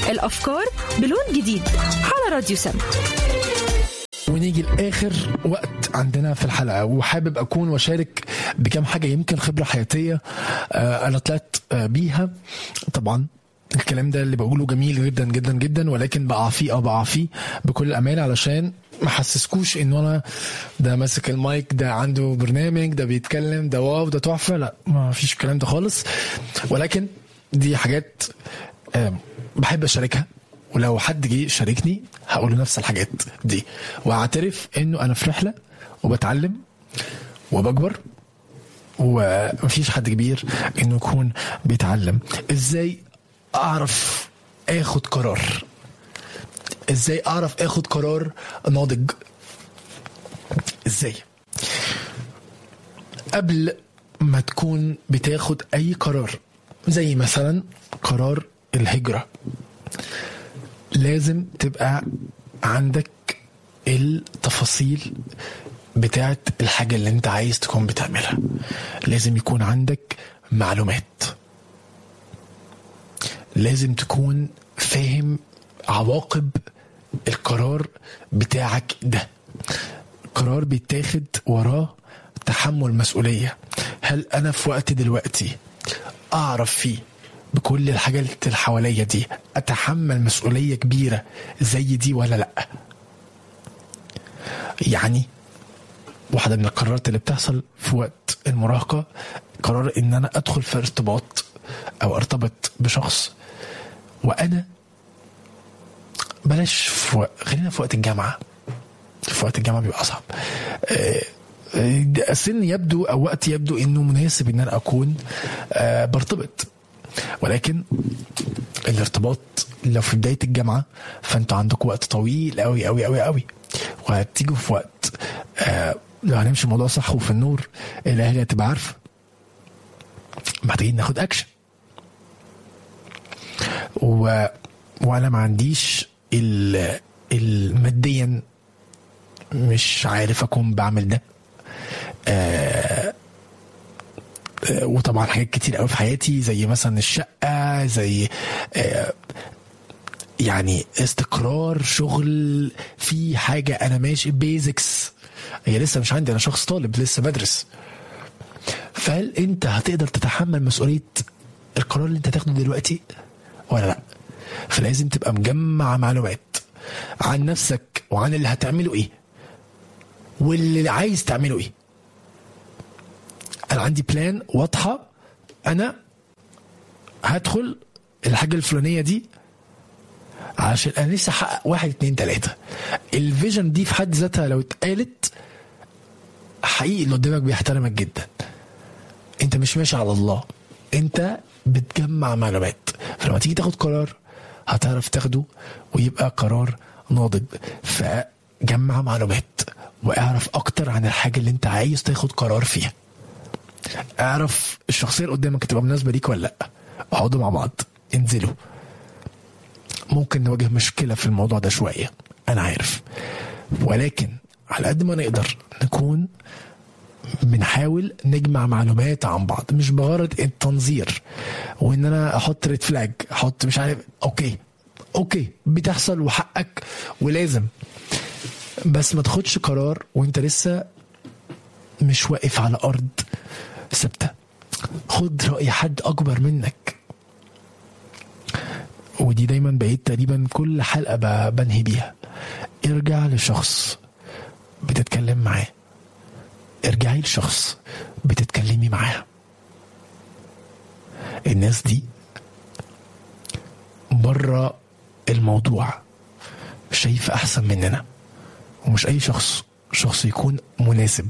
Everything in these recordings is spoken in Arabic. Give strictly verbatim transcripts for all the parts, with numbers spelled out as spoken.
الأفكار بلون جديد على راديو سم. ونيجي لآخر وقت عندنا في الحلقة، وحابب أكون وشارك بكم حاجة يمكن خبرة حياتية آه أنا طلعت آه بيها. طبعا الكلام ده اللي بقوله جميل جدا جدا جدا، ولكن بقع فيه أو بقع فيه بكل أمان علشان ما حسسكوش إنه أنا ده ماسك المايك، ده عنده برنامج، ده بيتكلم، ده واو، ده تحفة. لا، ما فيش الكلام ده خالص، ولكن دي حاجات آه بحب أشاركها. ولو حد جه شاركني هقول له نفس الحاجات دي، واعترف انه انا في رحله وبتعلم وبكبر، ومفيش حد كبير انه يكون بيتعلم. ازاي اعرف اخد قرار؟ ازاي اعرف اخد قرار ناضج؟ ازاي قبل ما تكون بتاخد اي قرار، زي مثلا قرار الهجرة، لازم تبقى عندك التفاصيل بتاعت الحاجة اللي انت عايز تكون بتعملها. لازم يكون عندك معلومات، لازم تكون فاهم عواقب القرار بتاعك ده. قرار بيتاخد وراه تحمل مسؤولية. هل انا في وقت دلوقتي اعرف فيه بكل الحاجات اللي حواليا دي اتحمل مسؤولية كبيرة زي دي ولا لا؟ يعني واحدة من القرارات اللي بتحصل في وقت المراهقة قرار ان انا ادخل في ارتباط او ارتبط بشخص، وانا بلاش في وقت، خلينا في وقت الجامعة. في وقت الجامعة بيبقى اصعب. سن يبدو او وقت يبدو انه مناسب ان انا اكون برتبط، ولكن الارتباط لو في بداية الجامعة فانتوا عندك وقت طويل قوي قوي قوي قوي، وهتيجوا في وقت آه لو هنمشي الموضوع صح وفي النور الاهلي هتبقى عارفة محتاجين ناخد اكشن. و... وانا ما عنديش ال... الماديا مش عارف اكون بعمل ده. آه وطبعا حاجات كتير قوي في حياتي زي مثلا الشقة، زي آه يعني استقرار شغل، في حاجة انا ماشي بيزكس هي لسه مش عندي، انا شخص طالب لسه بدرس. فهل انت هتقدر تتحمل مسؤولية القرار اللي انت تاخده دلوقتي ولا لا؟ فلازم تبقى مجمع معلومات عن نفسك وعن اللي هتعمله ايه واللي عايز تعمله ايه. انا عندي بلان واضحة، انا هدخل الحاجة الفلانية دي عشان انا لسه احقق واحد اتنين تلاتة. الفيجن دي في حد ذاتها لو اتقالت حقيقي اللي قدامك بيحترمك جدا. انت مش ماشي على الله، انت بتجمع معلومات، فلما تيجي تاخد قرار هتعرف تاخده ويبقى قرار ناضج. فجمع معلومات واعرف اكتر عن الحاجة اللي انت عايز تاخد قرار فيها. اعرف الشخصية اللي قدامك تبقى مناسبة ليك ولا لا. اقعدوا مع بعض، انزلوا. ممكن نواجه مشكلة في الموضوع ده شوية انا عارف، ولكن على قد ما نقدر نكون بنحاول نجمع معلومات عن بعض، مش بغرض التنظير وان انا احط ريد فلاج، احط مش عارف. اوكي اوكي بتحصل وحقك ولازم، بس ما تاخدش قرار وانت لسه مش واقف على ارض ثابته. خد رأي حد اكبر منك، ودي دايما بقيت تقريبا كل حلقة بنهي بيها. ارجع لشخص بتتكلم معاه، ارجعي لشخص بتتكلمي معاه. الناس دي بره الموضوع شايف احسن مننا، ومش اي شخص شخص يكون مناسب،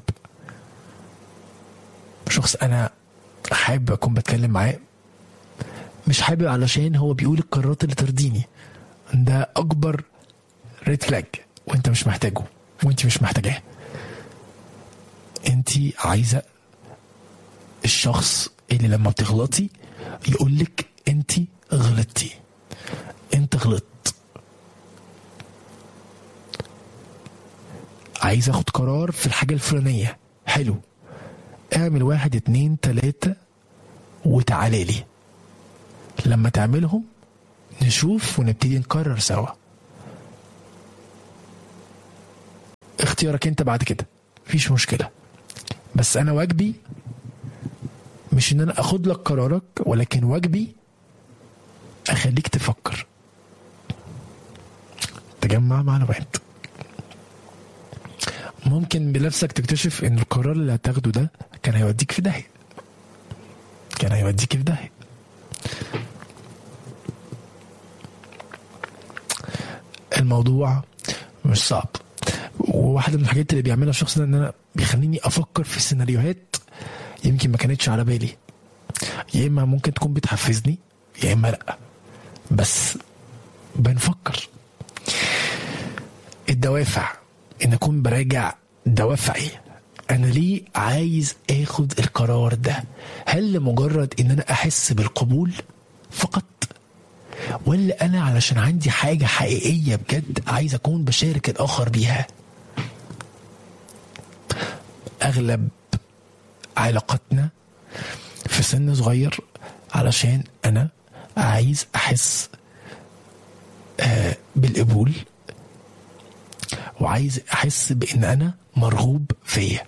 شخص انا حابب اكون بتكلم معاه، مش حابب علشان هو بيقول القرارات اللي ترضيني. ده اكبر ريد فلاج، وانت مش محتاجه وانت مش محتاجاه. انت عايزة الشخص اللي لما بتغلطي يقولك انت غلطتي، انت غلطت. عايز اخد قرار في الحاجة الفلانية، حلو، اعمل واحد اتنين تلاتة وتعالي لي. لما تعملهم نشوف ونبتدي نقرر سوا. اختيارك انت بعد كده، مفيش مشكلة، بس انا واجبي مش ان انا اخد لك قرارك، ولكن واجبي اخليك تفكر، تجمع معلومات. ممكن بنفسك تكتشف ان القرار اللي هتاخده ده كان هيوديك في داهية، كان هيوديك في داهية. الموضوع مش صعب، وواحدة من الحاجات اللي بيعملها الشخص ده ان انا بيخليني افكر في سيناريوهات يمكن ما كانتش على بالي، يا اما ممكن تكون بتحفزني يا اما لا، بس بنفكر. الدوافع، ان اكون براجع دوافعي، انا ليه عايز اخد القرار ده؟ هل لمجرد ان انا احس بالقبول فقط، ولا انا علشان عندي حاجة حقيقية بجد عايز اكون بشارك الاخر بيها؟ اغلب علاقتنا في سن صغير علشان انا عايز احس آه بالقبول، وعايز احس بان انا مرغوب فيا.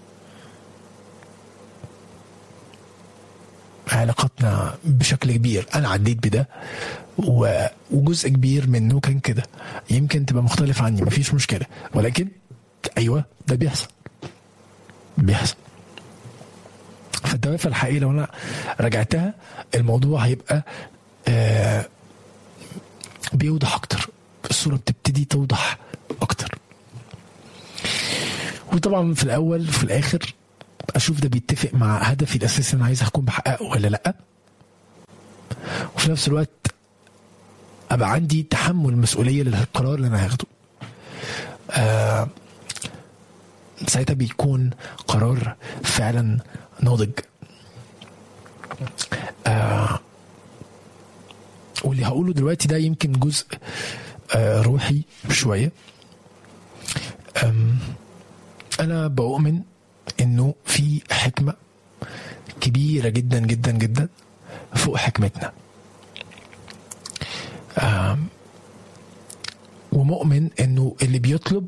علاقتنا بشكل كبير انا عديت بده، وجزء كبير منه كان كده. يمكن تبقى مختلف عني، مفيش مشكلة، ولكن ايوه ده بيحصل بيحصل فالدوافع الحقيقية لو انا رجعتها الموضوع هيبقى آه بيوضح اكتر، الصورة بتبتدي توضح اكتر. وطبعا في الاول وفي الاخر اشوف ده بيتفق مع هدفي الاساسي انا عايز اكون بحققه ولا لا، وفي نفس الوقت ابقى عندي تحمل مسؤولية للقرار اللي انا هاخده. آه ساعتها بيكون قرار فعلا ناضج. آه واللي هقوله دلوقتي ده يمكن جزء آه روحي شوية. أنا بؤمن إنه في حكمة كبيرة جدا جدا جدا فوق حكمتنا، ومؤمن إنه اللي بيطلب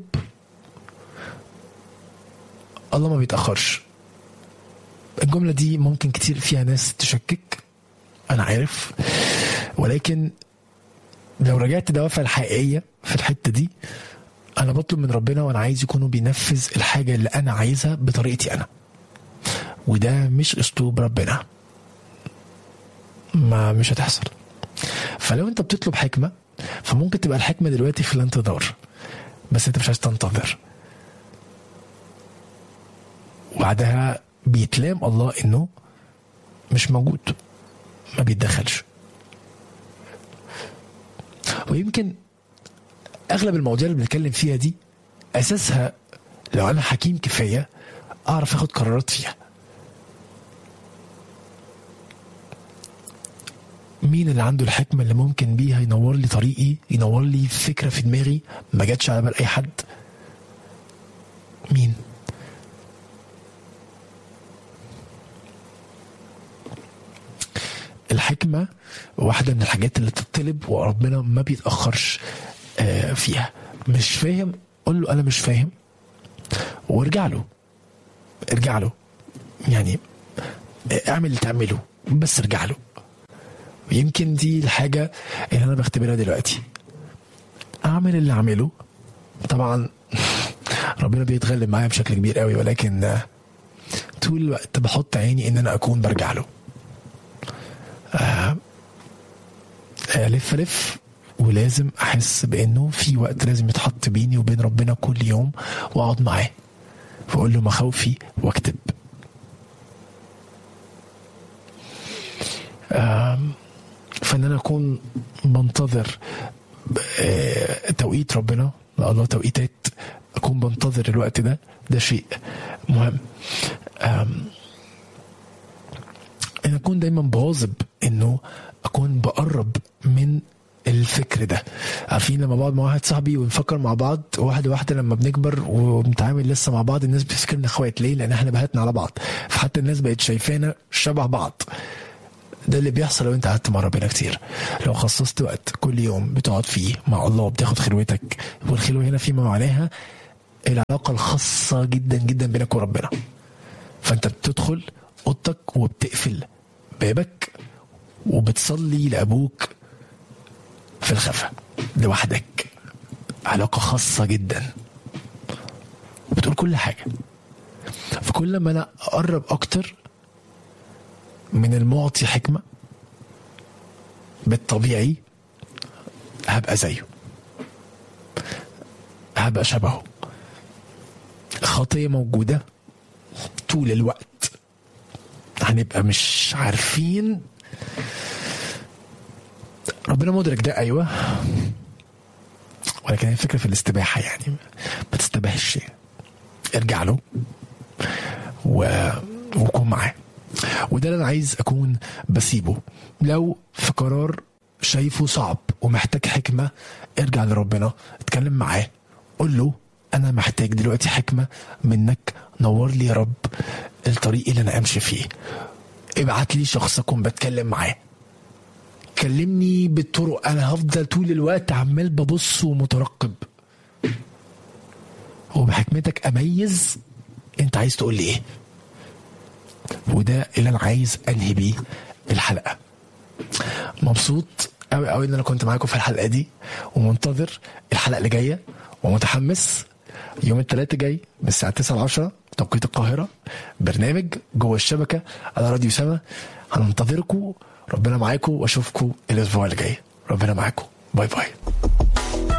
الله ما بيتأخرش. الجملة دي ممكن كتير فيها ناس تشكك، أنا عارف، ولكن لو رجعت دوافع الحقيقية في الحتة دي، أنا بطلب من ربنا وأنا عايز يكونوا بينفذ الحاجة اللي أنا عايزها بطريقتي أنا، وده مش أسلوب ربنا، ما مش هتحصل. فلو أنت بتطلب حكمة، فممكن تبقى الحكمة دلوقتي في الانتظار، بس أنت مش عايز تنتظر. وبعدها بيتلام الله إنه مش موجود، ما بيتدخلش. ويمكن أغلب المواضيع اللي بنتكلم فيها دي أساسها لو أنا حكيم كفاية أعرف أخد قرارات فيها. مين اللي عنده الحكمة اللي ممكن بيها ينور لي طريقي، ينور لي فكرة في دماغي ما جاتش على بال أي حد؟ مين؟ الحكمة واحدة من الحاجات اللي تطلب وربنا ما بيتأخرش فيها. مش فاهم، قول له أنا مش فاهم، وارجع له ارجع له يعني اعمل اللي تعمله، بس ارجع له. ويمكن دي الحاجة اللي أنا بختبرها دلوقتي، أعمل اللي أعمله. طبعا ربنا بيتغلب معايا بشكل كبير قوي، ولكن طول الوقت بحط عيني إن أنا أكون برجع له. آه ألف ألف، ولازم أحس بأنه في وقت لازم يتحط بيني وبين ربنا كل يوم، وأقعد معاه وأقول له مخاوفي واكتب. آه فإن أنا أكون بنتظر آه توقيت ربنا، الله توقيتات، أكون بنتظر الوقت ده، ده شيء مهم. آه أن أكون دايما بواظب إنه أكون بقرب من الفكر ده. عارفين لما بقعد مع واحد صاحبي ونفكر مع بعض واحدة واحدة، لما بنكبر وبنتعامل لسه مع بعض، الناس بتفكرنا اخوات. ليه؟ لأن احنا بهتنا على بعض، فحتى الناس بقت شايفانا شبه بعض. ده اللي بيحصل لو انت قعدت مع ربنا كتير. لو خصصت وقت كل يوم بتقعد فيه مع الله وبتاخد خلوتك، والخلوة هنا فيما معناها العلاقة الخاصة جدا جدا بينك وربنا. فانت بتدخل اوضتك وبتقفل بابك وبتصلي لأبوك في الخفا لوحدك، علاقة خاصة جدا، وبتقول كل حاجة. فكل ما انا اقرب اكتر من المعطي حكمة بالطبيعي هبقى زيه، هبقى شبهه. خطية موجودة طول الوقت، هنبقى مش عارفين. ربنا مدرك ده، أيوة، ولكن الفكرة في الاستباحة. يعني ما تستباحش، ارجع له و... وكون معاه. وده اللي أنا عايز أكون بسيبه. لو في قرار شايفه صعب ومحتاج حكمة، ارجع لربنا، اتكلم معاه، قول له أنا محتاج دلوقتي حكمة منك، نور لي يا رب الطريق اللي أنا أمشي فيه. ابعت لي شخص أكون بتكلم معاه، كلمني بالطرق. أنا هفضل طول الوقت عمال ببص ومترقب، وبحكمتك أميز أنت عايز تقول لي إيه. وده اللي أنا عايز أنهي بيه الحلقة. مبسوط أوي أوي إن أنا كنت معاكم في الحلقة دي، ومنتظر الحلقة اللي جاية، ومتحمس. يوم الثلاثاء جاي من الساعة تسعة لعشرة توقيت القاهرة، برنامج جوه الشبكة على راديو سما. هننتظركم. ربنا معاكم، واشوفكم الأسبوع اللي جاي. ربنا معاكم. باي باي.